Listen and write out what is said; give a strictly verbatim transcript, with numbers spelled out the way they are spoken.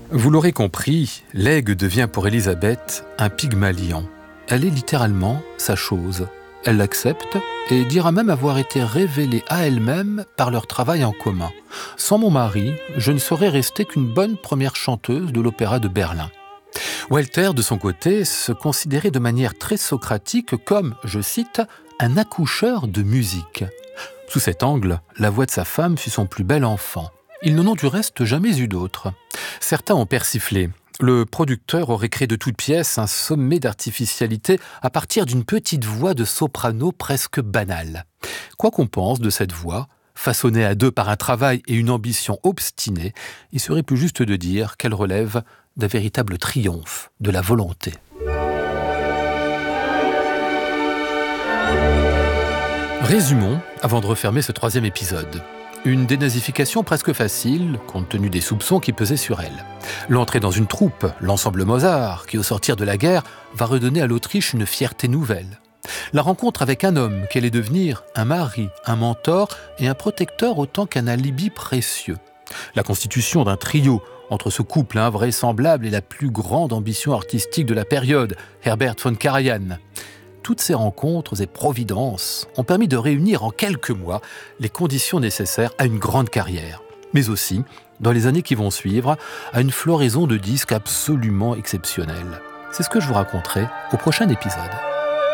Vous l'aurez compris, l'aigle devient pour Élisabeth un Pygmalion. Elle est littéralement sa chose. Elle l'accepte et dira même avoir été révélée à elle-même par leur travail en commun. Sans mon mari, je ne serais restée qu'une bonne première chanteuse de l'opéra de Berlin. Walter, de son côté, se considérait de manière très socratique comme, je cite, un accoucheur de musique. Sous cet angle, la voix de sa femme fut son plus bel enfant. Ils n'en ont du reste jamais eu d'autre. Certains ont persiflé. Le producteur aurait créé de toutes pièces un sommet d'artificialité à partir d'une petite voix de soprano presque banale. Quoi qu'on pense de cette voix, façonnée à deux par un travail et une ambition obstinée, il serait plus juste de dire qu'elle relève d'un véritable triomphe de la volonté. Résumons, avant de refermer ce troisième épisode. Une dénazification presque facile, compte tenu des soupçons qui pesaient sur elle. L'entrée dans une troupe, l'ensemble Mozart, qui au sortir de la guerre va redonner à l'Autriche une fierté nouvelle. La rencontre avec un homme qui allait devenir un mari, un mentor et un protecteur autant qu'un alibi précieux. La constitution d'un trio entre ce couple invraisemblable et la plus grande ambition artistique de la période, Herbert von Karajan. Toutes ces rencontres et providences ont permis de réunir en quelques mois les conditions nécessaires à une grande carrière, mais aussi, dans les années qui vont suivre, à une floraison de disques absolument exceptionnelle. C'est ce que je vous raconterai au prochain épisode.